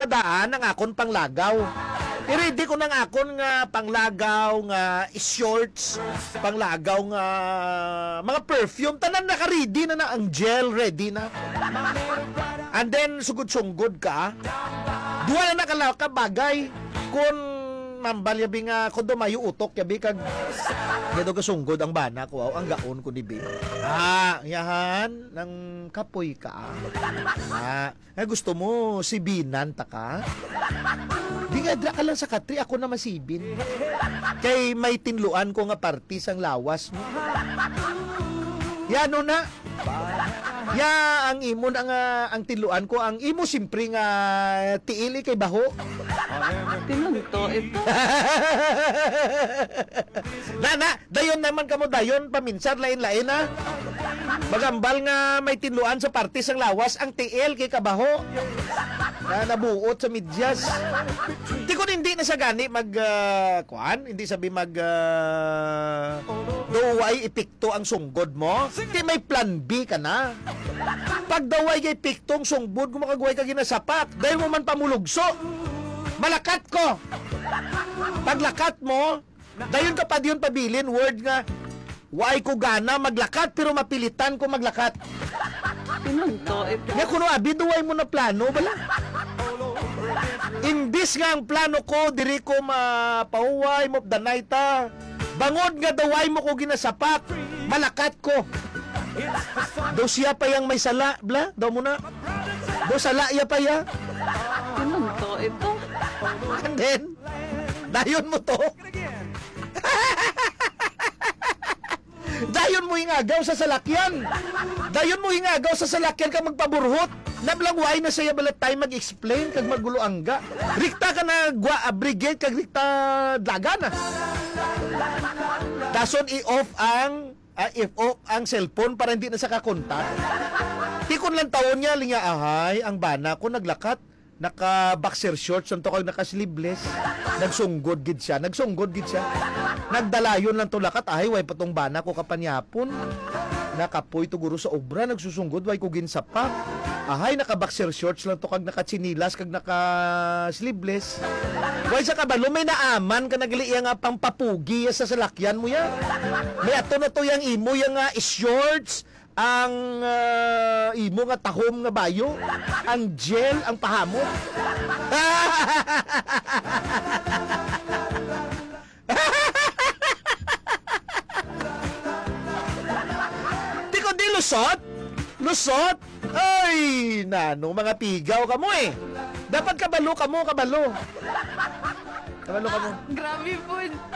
daan ang akon panglagaw. I-ready ko ng akon nga panglagaw nga shorts, panglagaw nga mga perfume, tanan naka-ready na ang gel ready na. And then sugod-sunggod ka, duwa na nakalaka bagay kung mambal yabi nga kung dumayo utok yabi kag gado kasunggod ang bana ko ang gaon ko ni Bill. Yahan ng kapoy ka. Gusto mo sibinan ta ka? Di nga dra ka lang sa katri ako na masibin. Kay may tinluan ko nga party sang lawas mo. Yano na. Ya ang imo nga ang tinluan ko ang imo simpre nga tiili kay baho. Tinunto ito. Dayon naman kamo dayon paminsan lain-lain na. Magambal nga may tinluan sa party sang lawas ang tiil kay kabaho. Na nabuot sa medyas. Di ko hindi na sa gani mag hindi sabi mag daway ipikto ang sunggod mo. Di may plan B ka na. Pag daway kay piktong sunggod kung makagway ka ginasapak, dahil mo man pamulugso. Malakat ko. Paglakat mo, dayon ka pa diyon pabilin word nga why ko gana maglakat pero mapilitan ko maglakat. Tinunto ito. Nga kuno abi duway mo na plano bala. Imbis nga ang plano ko diri ko mapahuway mo the night bangod nga daway mo ko ginasapak, malakat ko. Do siya pa yang may sala bla, daw mo na. Do sala ya pa ya. Tinunto ito. And then, dayon mo to. Dayon mo ingagaw sa salakyan. Dayon mo ingagaw sa salakyan ka magpaburhot. Nablangway na saya balat tayo mag-explain kag magulo angga. Rikta ka na brigade kag rikta daga na. Dason i-off ang cellphone para hindi na sa kakontak. Tikon lang taon niya linya ahay ang bana ko naglakat naka boxer shorts santo kag naka sleeveless. Nagsunggod gid siya. Nagdalayon lang to lakat ahay way patong bana ko kapanyapon. Nakapoy to guro sa obra nagsusunggod way ko ginsapak. Ahay naka boxer shorts lang to kag naka chinilas kag naka sleeveless. Way sa kabalo may naaman ka nagliya nga pang papugi sa salakyan mo ya. May ato na to yang imo yang shorts ang imo nga tahom nga bayo, ang gel, ang pahamot. Di ko di lusot? Lusot? Ay, nano, mga pigaw ka mo eh. Dapat kabalo ka mo. Kabalo ka mo. Grabe po.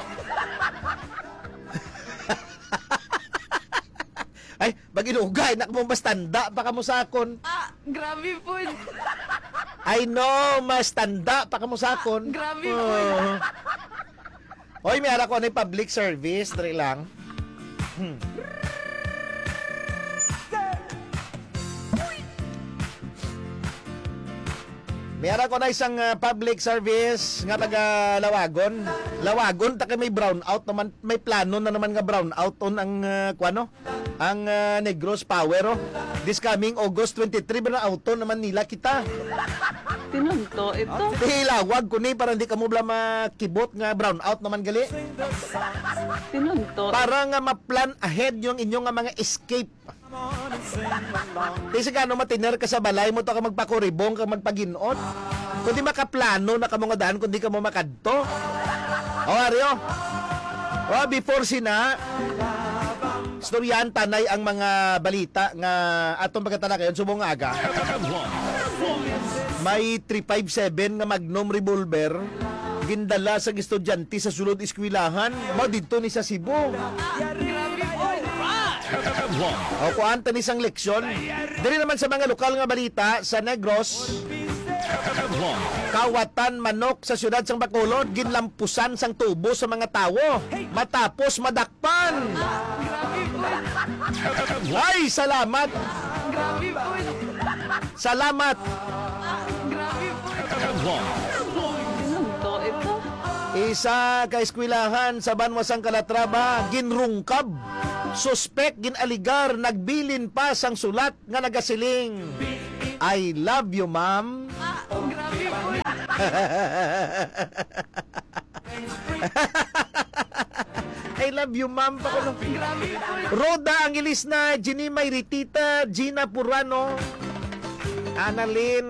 Ay, baginugay, nak mo mas tanda pa ka mo sakon. Grabe po. I know, mas tanda pa ka mo sakon. Grabe po. Hoy, may ara ko na public service, dali lang. May ara ko na isang public service nga taga Lawagon. Lawagon ta kay may brown out naman, may plano na naman nga brown out on ang ang Negros Power this coming August 23 ba na auto naman nila kita. Tinunto ito. Hilawag ko ni para hindi ka mo bla makibot nga brown out naman gali. Tinunto. Para nga ma-plan ahead yung inyong nga mga escape. Kasi kano matiner ka sa balay mo to ka magpakuribong ka magpaginot. Kundi makaplano na ka mga daan kundi ka mo makadto. Aryo. Before sina storyan tanay ang mga balita nga atong pagkatala kayon subong aga. May 357 nga Magnum revolver gindala sa estudyante sa sulod eskwelahan mo didto ni sa Cebu. O kuanta ni sang leksyon. Dili naman sa mga lokal nga balita sa Negros. Kawatan manok sa siyudad sang Bacolod ginlampusan sang tubo sa mga tawo matapos madakpan. Ay, salamat. Salamat. Tinunto ito. Isa ka eskwelahan sa Banwasang Calatrava ginrungkab. Suspect ginaligar nagbilin pa sang sulat nga nagasiling I love you, ma'am. Grabe po. I love you, ma'am. Grabe po ito. Roda Angelis na, Ginny Mayritita, Gina Purano, Annalyn,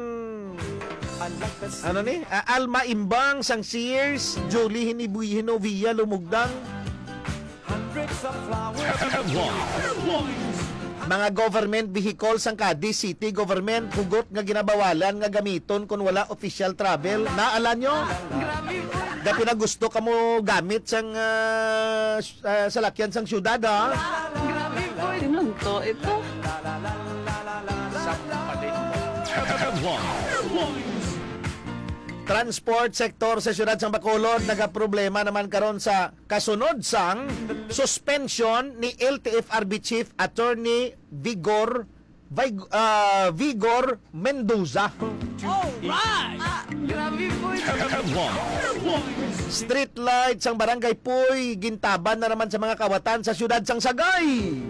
Alma Imbang, Sang Sears, Jolie Hinovia, Lumugdang, mga government vehicles ang Cadiz City Government hugot nga ginabawalan nga gamiton kung wala official travel. Naala nyo? Grabe po. Da pinagusto ka mo gamit sang salakyan sang syudad, ha? Grabe po. Tinunto ito. Transport sector sa siyudad sang Bacolod nagaproblema naman karon sa kasunod sang suspension ni LTFRB Chief Attorney Vigor Mendoza. Grabe po ito. Street light sang Barangay Puy gintaban na naman sa mga kawatan sa siyudad sang Sagay.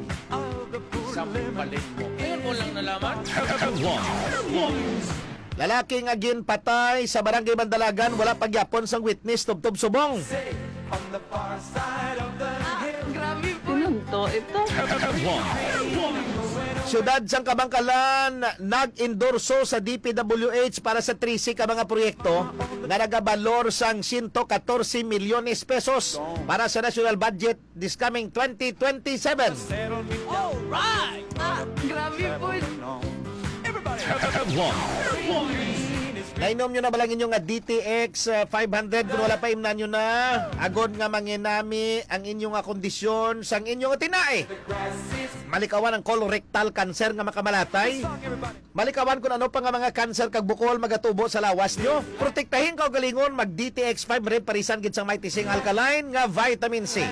Ngayon mo lang nalaman? Lalaki nga ginpatay sa Barangay Bandalagan wala pagyapon sang witness tubtob subong. Grabe po. Tinunto ito. Siyudad sang Kabangkalan nag-endorso sa DPWH para sa 3 ka mga proyekto nga nagabalor sang 114 milyones pesos para sa national budget this coming 2027. Grabe po ito. Nainom nyo na balangin nyo nga DTX 500 kung wala pa imnan nyo na agod nga manginami ang inyong nga kondisyon sang inyong tinae. Malikawan ang colorectal cancer nga makamalatay. Malikawan kung ano pa nga mga cancer kag bukol magatubo sa lawas nyo. Protektahin ka o galingon mag DTX 500 parisan gid sang maitising alkaline nga vitamin C.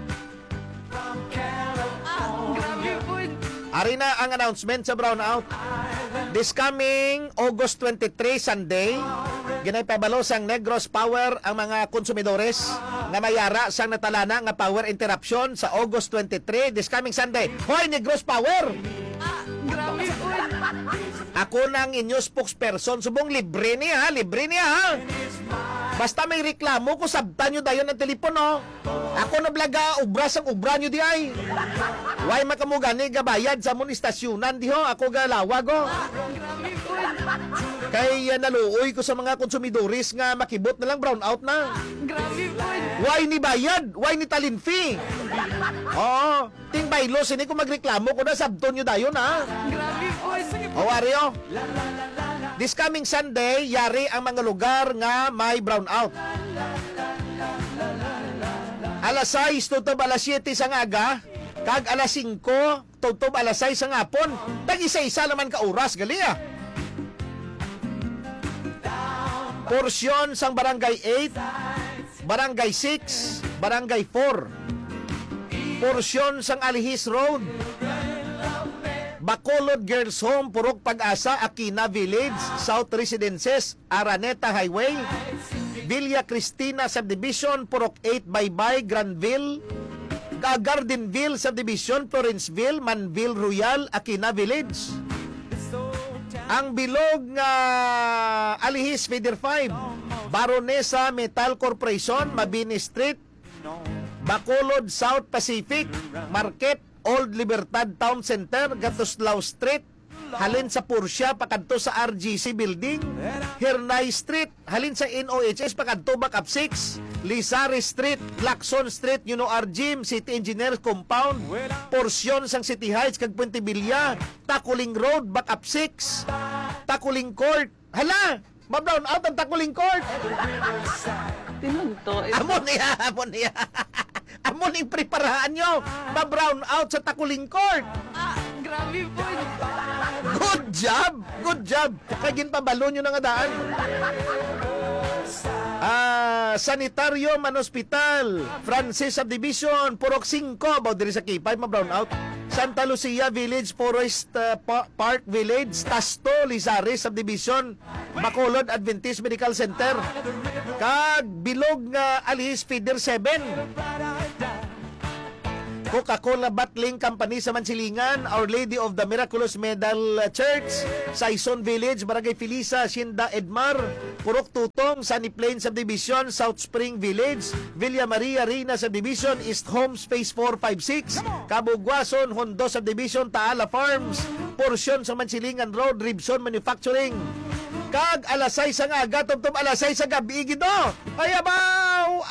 Grabe po ito. Ari na ang announcement sa brownout. This coming August 23, Sunday, ginaypabalo sang Negros Power ang mga konsumidores nga mayara sang natalana nga power interruption sa August 23, this coming Sunday. Hoy, Negros Power! Grabe po ito. Ako nang inyo spokesperson. Subong libre niya, ha? Libre niya, ha? Basta may reklamo ko, sabtan nyo dayon ng telepono. Ako na blaga, ubra sang ubra nyo di ay. Why makamugani gabayad sa mong istasyonan di ho? Ako galawag ho. Grabe po ito. Kay naluoy ko sa mga konsumidores nga makibot na lang brownout na. Grabe po ito. Why ni bayad? Why ni talin fee? Oo. Ting baylo, sini ko magreklamo ko na sabton nyo dayon, ha? Grabe po ito. O, Wario. This coming Sunday, yari ang mga lugar nga may brownout. Alas 6 tutob alas 7 sa aga, kag alas 5 tutob alas 6 sa ngapon. Tag-isa-isa naman ka oras, gali ah. Porsyon sang Barangay 8, Barangay 6, Barangay 4. Porsyon sang Alihis Road, Bacolod Girls Home, Purok Pag-asa, Aquina Village, South Residences, Araneta Highway, Villa Cristina Subdivision, Purok 8, Baybay, Granville, Gardenville Subdivision, Florenceville, Manville Royal, Aquina Village. Ang bilog nga Alihis Feeder 5, Baronesa Metal Corporation, Mabini Street, Bacolod South Pacific Market, Old Libertad Town Center, Gatuslao Street, halin sa Pursia, pakadto sa RGC Building, Hirnay Street, halin sa NOHS, pakadto backup 6, Lizari Street, Lacson Street, Gym, City Engineers Compound, porsyon sang City Heights, kag Puente Villa, Takuling Road, backup 6, Takuling Court, hala, ma-brown out ang Takuling Court. Tinunto ito. Amon niya. Amon yung preparahan nyo. Ma-brown out sa Takuling Court. Grabe po ito. Good job. Kagin pabalo nyo na nga daan. Sanitarium and Hospital, Francis Subdivision, Purok 5, about diri sa K5, ma-brown out. Santa Lucia Village, Forest Park Village, Tasto, Lizari Subdivision, Bacolod Adventist Medical Center, kag bilog nga Alihis Feeder 7. Coca-Cola Bottling Company sa Mansilingan, Our Lady of the Miraculous Medal Church, Saison Village, Barangay Filisa, Hacienda Edmar, Purok Tutong, Sunny Plain Subdivision, South Spring Village, Villa Maria Reina Subdivision, East Home Space 456, Cabugwason, Hondo Subdivision, Taala Farms, porsyon sa Mansilingan Road, Ribson Manufacturing. Kag alas 6 sa aga, tubtob alas 6 sa gabi, gido. Ayabaw!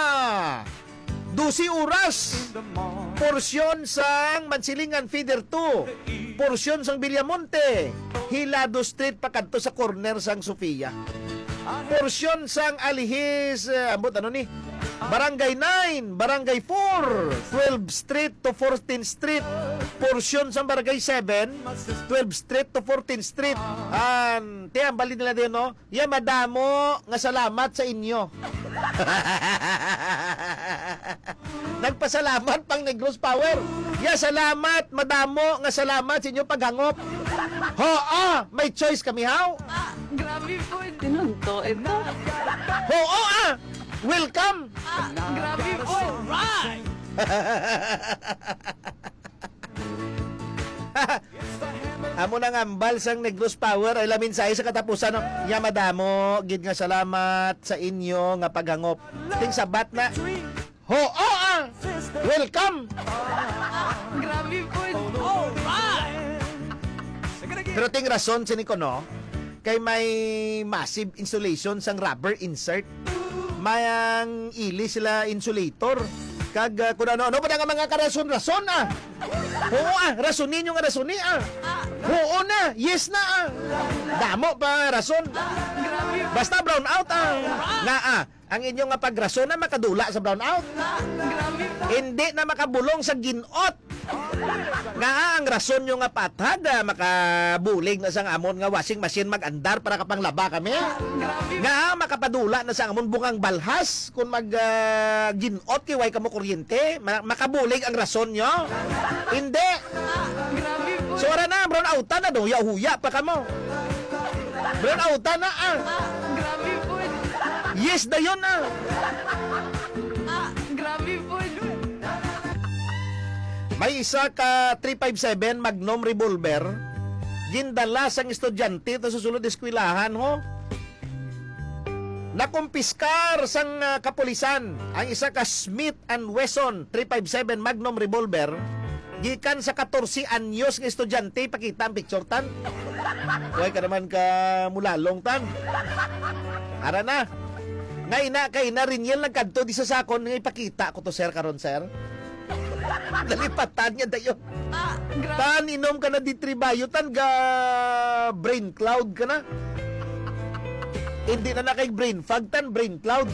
12 oras. Porsyon sang Mansilingan Feeder 2. Porsyon sang Villamonte. Hilado Street pakadto sa corner sang Sofia. Porsyon sang Alihis, Barangay 9, Barangay 4, 12 Street to 14th Street. Porsyon sang Barangay 7, 12 Street to 14th Street. Tiyang bali nila din, no? Ya, madamo nga salamat sa inyo. Nagpasalamat pang Negros Power. Ya, salamat, madamo nga salamat sa inyo paghangop. May choice kami, how? Grabe po. Tinunto ito. Welcome. Grabe po. Amo nang ambal sang Negros Power ay lamin sa katapusan, no? Ya, madamo gid nga salamat sa inyo nga paghangop. Ting sabat na. Welcome. Grabe po. Pero ting rason siniko, no? Kay may massive insulation sang rubber insert. Mayang ili sila insulator. Kag kung ano pa nga mga karason-rason, rason ninyo nga rasoni, Oo na, yes na, Damo pa rason. Grabe po. Basta brown out, Nga, ang inyong nga pagrason na makadula sa brown out. Grabe po. Hindi na makabulong sa ginot. Nga ang rason nyo nga patag, makabulig na sa amon nga washing machine mag-andar para kapanglaba kami. Grabe. Nga makapadula na sa amon bungang balhas kung ginot kiway kamo kuryente, makabulig ang rason nyo. Hindi. Grabe po. So ara na, brown outa na do, huya pa kamo. Brown outa na, Grabe po. Yes na yun, Grabe po. May isa ka 357 Magnum revolver gindala sang estudyante ta susulod eskwelahan, ho. Nakumpiskar sang kapulisan ang isa ka Smith and Wesson 357 Magnum revolver gikan sa 14 anyos nga estudyante. Pakita ang picture, tan. Huwag ka naman ka mulalong, tan. Ara na. Kay na rin yan nagkanto di sa sakon nga ipakita ko to, sir, karon, sir. Nalipatan niya dayo. Grabe. Tan, inom ka na di tribayo, tan, ga brain cloud ka na. Hindi na kay brain fog, tan, brain cloud.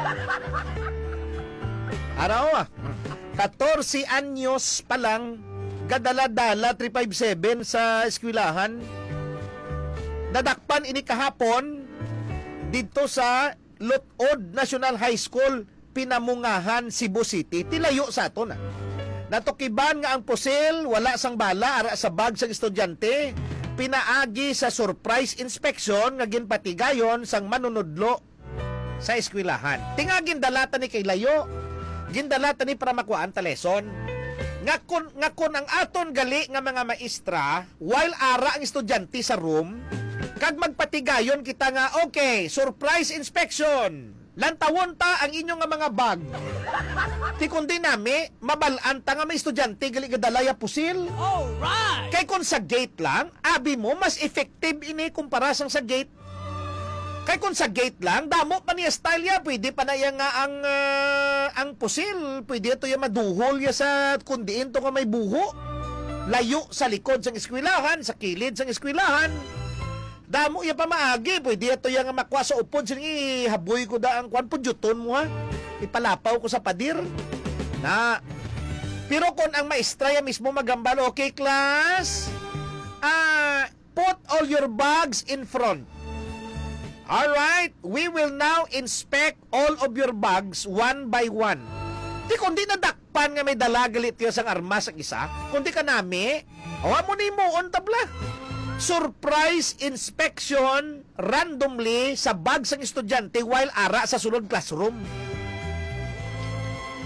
Araw, 14 anyos pa lang, gadala-dala 357 sa eskwelahan. Dadakpan ini kahapon dito sa Lutod National High School, Pinamungahan, Cebu City. Tilayo sa ato na. Natukiban nga ang pusil, wala sang bala, ara sa bag sang estudyante. Pinaagi sa surprise inspection nga ginpatigayon sang manunudlo sa eskwelahan. Tingagin dalata ni kay layo, gindalata ni para makuhaan ta lesson. Ngakon ang aton gali nga mga maestra, while ara ang estudyante sa room, kag magpatigayon kita nga, okay, surprise inspection. Lantawon ta ang inyong nga mga bag. Ti kundi nami, mabalaan ta nga may estudyante gali gadalaya pusil. Alright. Kay kung sa gate lang, abi mo, mas effective ini kumpara sang sa gate. Kay kung sa gate lang, damo pa niya style ya, pwede pa na yan nga ang pusil. Pwede ito yung maduhol ya sa kundiin to nga may buho. Layo sa likod sang eskwelahan, sa kilid sang eskwelahan. Damo ya pa maagi, pwede ito yung makwa sa upod. Sige, haboy ko da ang kwan po, juton mo, ha. Ipalapaw ko sa padir. Na. Pero kung ang maestra ya mismo magambal, okay, class? Put all your bags in front. Alright, we will now inspect all of your bags one by one. Di kundi nadakpan nga may dalagalit yun sang armas ang isa, kundi ka nami, awa mo ni mo on tabla. Surprise inspection randomly sa bag sang estudyante while ara sa sulod classroom.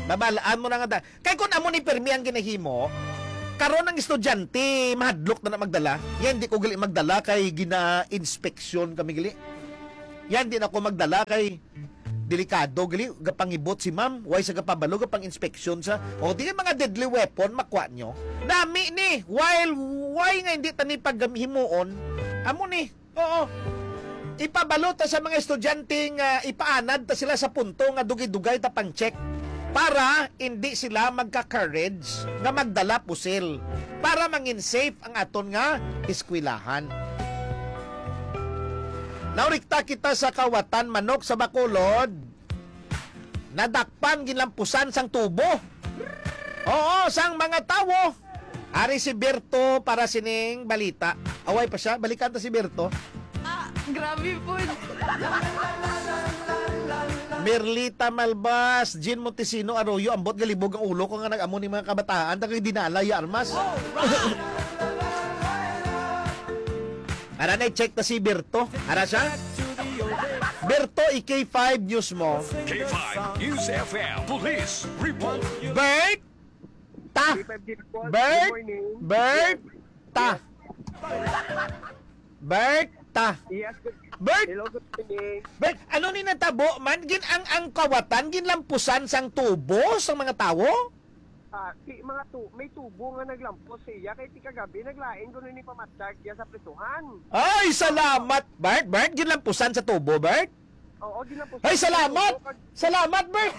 Babalaan mo na nga. Kay kung amo ni permi ang ginahimo, karon ng estudyante, mahadlok na magdala. Yan, di ko gali magdala kay gina-inspeksyon kami gali. Yan, di na ako magdala kay delikado gali. Gapangibot si ma'am. Why sa gapabalo, gapang-inspeksyon sa. O, di mga deadly weapon, makwa nyo. Nami ni. Why nga hindi tani paghimuon? Amo ni. Oo. Ipabalot ta sa mga estudyante nga ipaanad ta sila sa punto nga dugay-dugay ta pang-check para hindi sila magka-courage nga magdala pusil para mangin safe ang aton nga eskwilahan. Naurikta kita sa kawatan manok sa Bacolod. Nadakpan ginlampusan sang tubo. Oo, sang mga tawo. Ari si Berto para sining balita. Away pa siya, balikan ta si Berto. Grabe po. Merlita Malbas, Jean Montesino Arroyo, ambot galibog ang ulo ko nga nag-amo ni mga kabataan, tagay dinala ya armas. Ara na check ta si Berto. Ara siya? Berto, K5 News mo. K5 News FM Police Report. Bert! Ta! Bert! Bert! Ta! Bert! Ta! Yes, good. Bert! Hello, good evening. Bert, ano ni natabo man? Ang kawatan, ginlampusan sang tubo sang mga tawo? May tubo nga naglampos siya kay ti kagabi naglaing kuno ni pamatyag diya sa presuhan. Ay, salamat! Bert, Bert, ginlampusan sa tubo, Bert? Oo, ginampos. Ay, salamat! Salamat, Bert!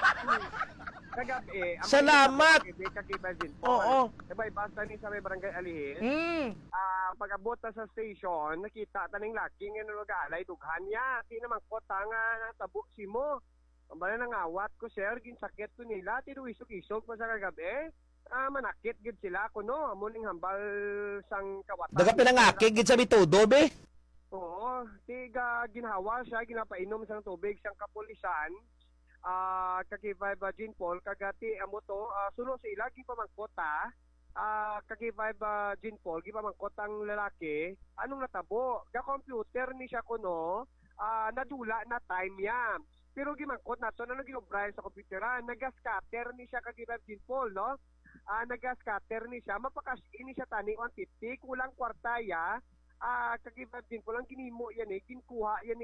Kagabi, Salamat! Kakiba din. Oo. Diba, basta ni sa may barangay Alihin. Pag-abot na sa station, nakita taning laki nga nulugalay, dughan niya. Di naman ko, tanga, natabo si mo. Ang bala nang awat ko, sir, ginsakit ko nila, tinuwisog-isog pa sa kagabi. Manakit gid sila ko, no? Amuning hambal sang kawatan. Daga pinangakig, gid sa bitudo, be? Oo, tiga ginhawa siya, ginapainom sang tubig sang kapulisan. Kaki-vibe Jean Paul kagati amo to suno sa ila gipamangkota kaki-vibe Jean Paul gipamangkota ang lalaki anong natabo ga computer ni siya kuno nadula na time ya pero gimangkot nato na nagilobray sa computeran nagascatter ni siya kaki-vibe Jean Paul no nagascatter ni siya mapakas ini siya tani 150 kulang kwarta ya kaki-vibe Jean Paul ang ginimo yan ginkuha yan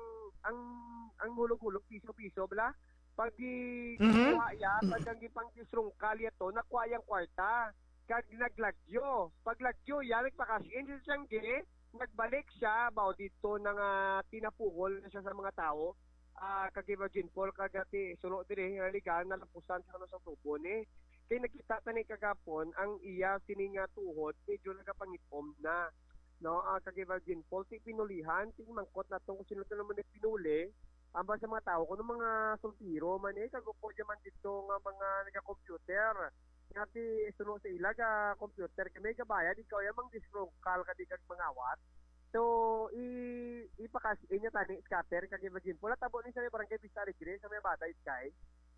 ang hulog-hulog piso-piso bala pag kuha ya pag gipang kisrungkal yato nakuha yang kwarta kag naglagyo paglagyo ya nagpakasin siya siyang nagbalik siya bao dito nang tinapuhol na siya sa mga tao kagiba Jean Paul kagati suno dire haligan nalapusan sa sa tubo ni kay nakita tani kagapon ang iya sininga tuhod medyo nagapangipom na no kagiba Jean Paul ti pinulihan ti mangkot na tong sino naman pinuli amba sa mga tao kuno mga sultiro man kagupo man dito nga mga naga-computer ngati suno sa ilaga computer kay gabayad ikaw yamang disrokal kadi kag mangawat so ipakas inya tani scatter kagiba Jean Paul tabo ni sa barangay Vista Alegre sa may Bata Sky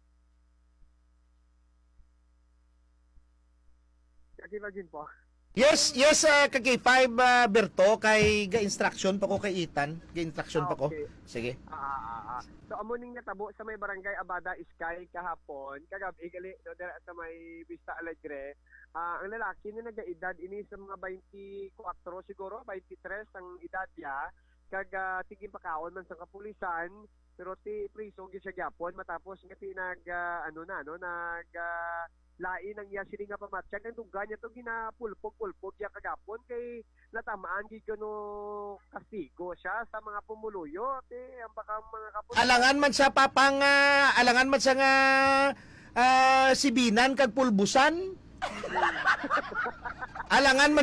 kagiba Jean Paul. Yes, kay 5 Berto kay ga-instruction pa ko kay Ethan. Ga-instruction pa ko. Okay. Sige. So amuning natabo sa may barangay Abada Sky kahapon, kagabi gali no dira sa may Vista Alegre. Ang lalaki na nagaedad ini sa mga 24 siguro, 23 ang edad niya. Kag tigim pakaon man sa kapulisan, pero ti priso gyud siya gyapon matapos ngati nag lain ang iya sini nga pamatsyag ang duga niya to ginapulpog ya kagapon kay natamaan gid kuno kastigo siya sa mga pumuluyo ang baka mga kapulisan Alangan man sa papang alangan man sa nga sibinan kag pulbusan. Alangan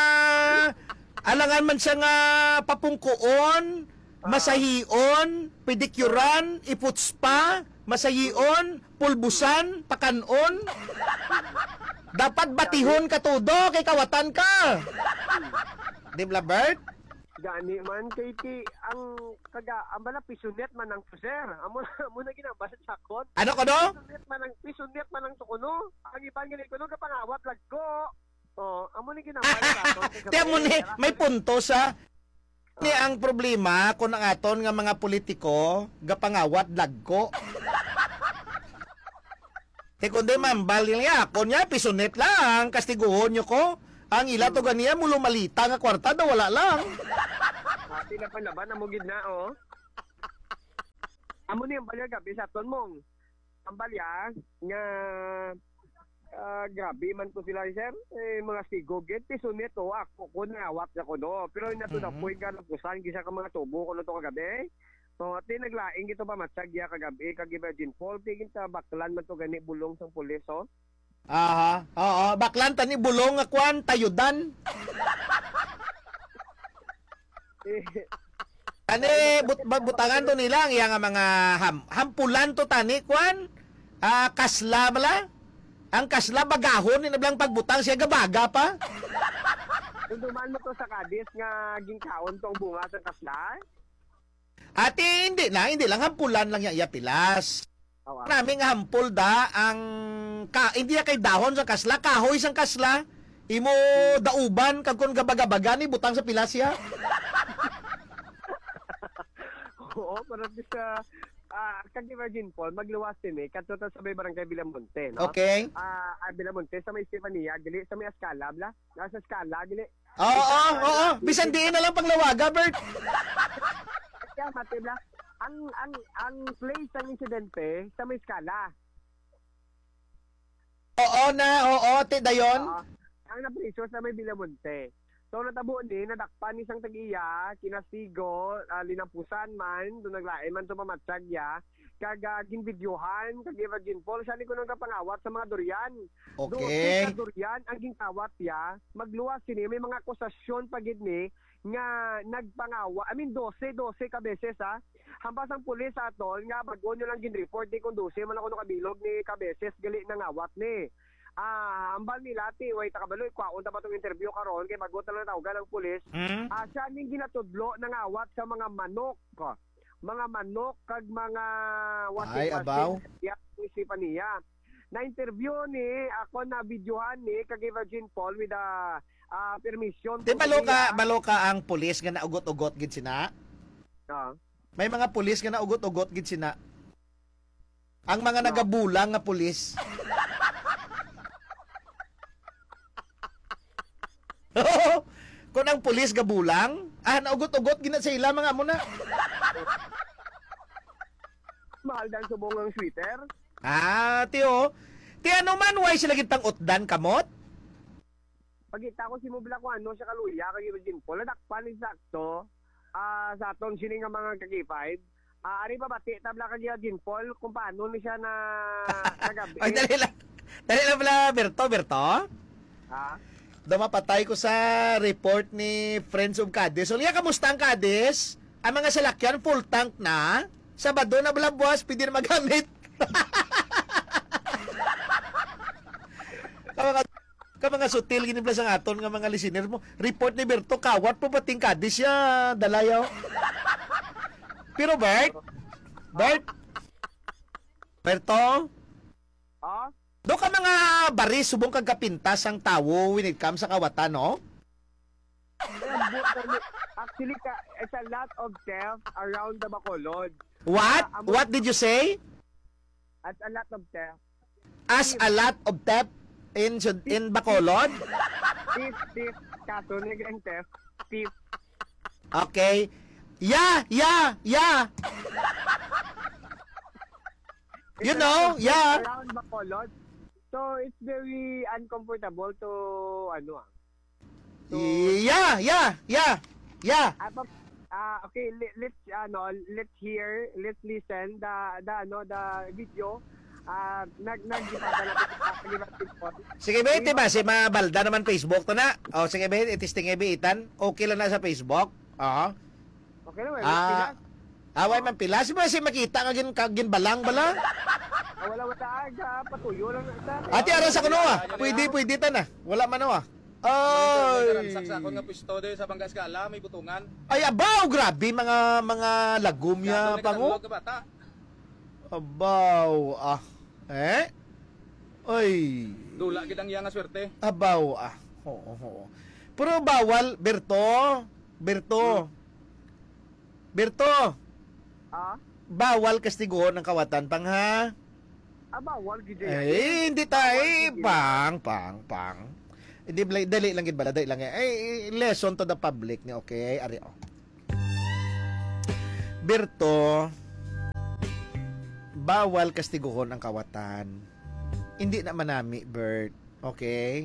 man siya nga papungkoon, masahion, pedikuran, iputspa, masahion, pulbusan, pakanon. Dapat batihon ka todo kay kawatan ka. Di ba, Bert? gani man kay ti ang bala pisunet man ang sir amo na ginabasa sa sakot Ano ko do? pisunet man ang tukuno ang iban gani kuno ka pangawat laggo amo ni ginabasa sa sakot Tiyan mo ni, may punto sa ni ang problema kung ang aton nga mga politiko gapangawat lagko. Te kundi mambal niya ako niya pisonet lang kastiguhon nyo ko. Ang ila to ganiya mulo malita nga kwarta daw wala lang. Pati na panlaban amo gid na oh. Amo ni ang balya gabi sa ton mong. Ang balya nga grabe man ko sila sir. Mga sigog gid pisonet to ako ko nawat na ko no. Pero na to na point ka na pusan gisa ka mga tubo ko no to kagabi. So, ati naglaing gito pa matsagya kagabi kag Virgin Paul tigin ta baklan man to gani bulong sang pulis oh. Aha, oo, baklan tani bulong nga kwan tayudan. Tani butangan to nila ang iya nga mga hampulan to tani kwan. Kasla bala. Ang kasla bagahon ni nablang pagbutang siya gabaga pa. Duman mo to sa Cadiz nga gingkaon tong bunga sa kasla. Ate, hindi lang hampulan lang iya pilas. Namin nga hampul da ang hindi na kay dahon sa kasla, kahoy sang kasla. Imo dauban kag kun gabaga-baga ni butang sa pilas siya. Oo, para sa kag Virgin Paul magluwas din kadto sa may barangay Bilamonte, no? Okay. Bilamonte sa may Estefania, dili sa may Escala, bla. Nasa Escala, dili. Oo. Bisan diin na lang panglawaga, Bert. Kaya mati bla. Ang place ng insidente sa may Escala. Oo, ti dayon. Ang napriso sa may Bilamonte. So natabo ni nadakpan ni sang tag-iya, kinasigo, linampusan man, do naglain man to mamatsagya, kag ginbidyohan kag Virgin Paul siya ni kuno pangawat sa mga durian. Okay. Sa durian ang gingawat ya, magluwas sini may mga akusasyon pagid ni nga nagpangawa. 12 ka beses ha. Hampas ang pulis aton nga bag-o nyo lang gin-report ni kung 12 man ako no kabilog ni ka beses gali nang awat ni. Ambal nila ti way takabaloy kwaon ta ba tong interview karon kay bago ta lang tawagan ng pulis. Siya ning ginatudlo ng awat sa mga manok. Mga manok kag mga Ay, abaw. isipan niya. Na-interview ni ako na videohan ni kag Virgin Paul with permission. Di balo ka ang pulis nga naugot-ugot gid sina. May mga pulis nga naugot-ugot gid sina. Ang mga nagabulang nga pulis. Kung ang pulis gabulang, naugot-ugot gina sa ila mga muna. Mahal dan subong ang sweater. Tiyo. Ti ano man way sila gitang utdan kamot? Pagita ko si Mubla ko ano siya kaluya kag Virgin Paul nadakpan ni sakto sa aton sini nga mga kakipay. Ari pa bati tabla kag Virgin Paul kung paano ni siya na kagabi. Ay dali lang. Dali lang pala Berto. Dumapatay ko sa report ni Friends of Cadiz. So, liya, kamusta ang Cadiz? Ang mga salakyan, full tank na. Sabado na buwas, pwede na magamit. Mga sutil, ginibla sa aton nga mga listeners mo. Report ni Berto, kawat po bating Cadiz siya, dalayaw. Pero Berto? Do ka mga baris subong kag kapintas ang tawo when it comes sa kawatan, no? Actually, it's a lot of theft around the Bacolod. What? What did you say? At a lot of theft. As a lot of theft in Bacolod? Thief. Kaso, naging theft. Thief. Okay. Yeah. You know, yeah. Around Bacolod. So, it's very uncomfortable to, Yeah. Okay, let's listen the video. Naggipadala ko. Sige ba, iti ba? Si Mabalda naman Facebook to na. O, sige ba, itisting itan. Okay lang na sa Facebook. Oo. Okay naman. Away man pila. Si makita kagin balang bala. Wala patuyo lang sa. Ati aras ako no Pwede ta na. Wala man no Ay. Saksakon nga pisto sa Panggasgala, may butungan. Ay abaw, grabe mga lagumya pa mo. Abaw, Ay. Dula gid ang iya nga swerte. Abaw, Oo. Pero bawal, Berto. Bawal kastiguhon ng kawatan pang ha. Bawal gid Hindi tayo. Pang. Hindi, dali lang gid bala, dali lang. Lesson to the public ni, okay? Ari, oh. Berto, bawal kastiguhon ang kawatan. Hindi na manami, Bert. Okay?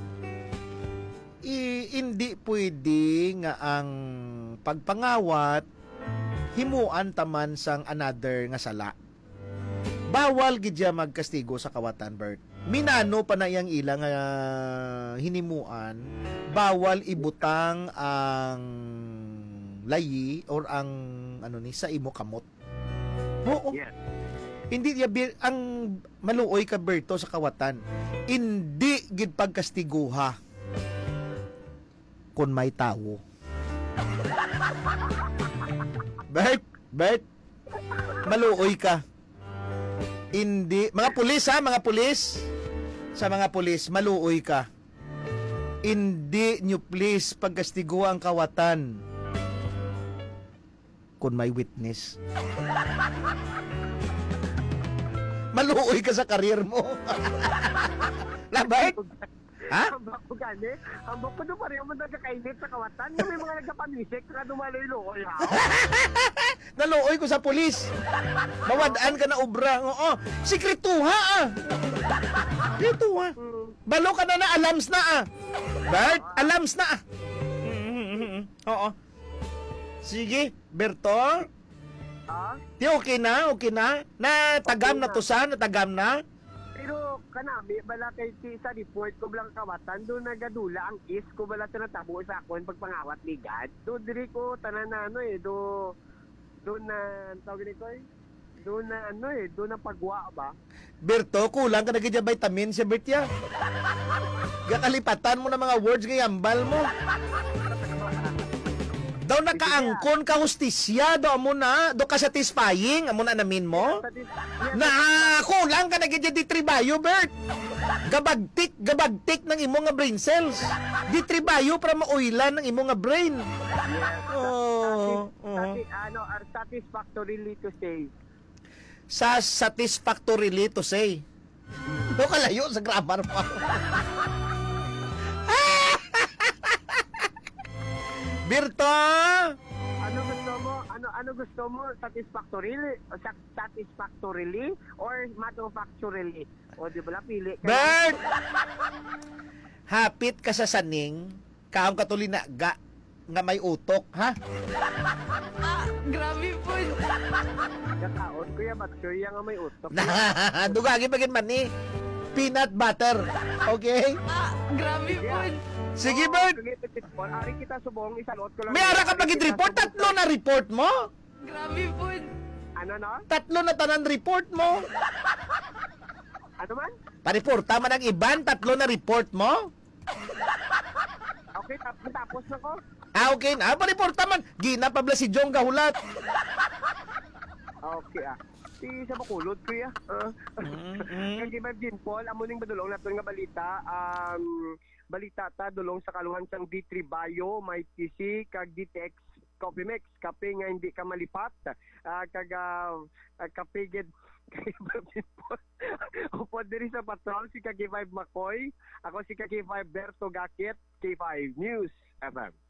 Hindi pwede nga ang pagpangawat himuan taman sang another nga sala. Bawal gid ya magkastigo sa kawatan, Bert. Minano pa na iyang ilang hinimuan, bawal ibutang ang layi or ang sa imo kamot. Oo. Yes. Hindi ya ang maluoy ka, Berto, sa kawatan. Hindi gid pagkastiguha kung may tawo. Bert, maluoy ka. Hindi, mga pulis, sa mga pulis, maluoy ka. Hindi nyo please pagkastigo ang kawatan kung may witness. Maluoy ka sa karir mo. Labay? Ha? Hambak ko gani. Hambak ko doon pareho mo nagkakainit sa kawatan. Yung may mga nagkapamisik na dumaloy-loy ha. Naluoy ko sa pulis. Mawadaan ka na ubra. Oo. Sikretuha ah. Sikretuha. Balo ka na alams na ah. Bert, alams na ah. Oo. Sige, Berto. Ha? Di okay na? Na tagam na to sa? Natagam na? Pero kanami, bala kay sa report ko bilang kawatan, doon nagadula ang is ko bala tinatabo sa akon pagpangawat ni God. Doon diri ko tanan na doon na tawag nito doon na doon na pagwa ba? Berto, kulang ka na ganyan vitamin si Bertia. Gakalipatan mo na mga words ngayambal mo. Daw nakaangkon ka hustisya, daw mo na, daw ka satisfying, amo na namin mo. Na kulang ka na ganyan di tribayo, Bert. Gabagtik ng imo nga brain cells. Di tribayo para mauilan ng imo nga brain. Oh. Satisfactorily to say. Satisfactorily to say. Daw kalayo sa grammar mo. Berto! Ano gusto mo? Satisfactorily or manufacturally? O di ba pili ka? Bert! Hapit ka sa saning, kaong katuli na nga may utok, ha? Grabe po. Kakaon ko yan, bacteria nga may utok. Dugagi pagin man ni peanut butter. Okay? Grabe po. Sige, Bert. Ari kita subong isalot ko lang. May ara ka pagin report, tatlo na report mo? Grabe po. Ano na? Tatlo na tanan report mo? Ano man? Pariporta man ang iban, tatlo na report mo? Okay, tapos na ko. Okay na, pariporta man. Gina pabla si Jong gahulat. Okay Si sa bakulod ko ya. Kaya ba din Paul, amo ning badulong naton nga balita. Balita ta dulong sa kaluhan sang D3 Bio, may TC kag DTX Coffee Mix, kape nga hindi ka malipat. Kape gid upo diri sa patrol si K5 Makoy. Ako si K5 Berto Gakit, K5 News FM.